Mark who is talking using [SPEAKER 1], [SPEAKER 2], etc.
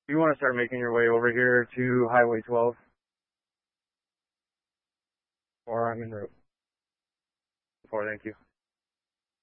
[SPEAKER 1] You want to start making your way over here to Highway 12? Or I'm en route. 4, thank you.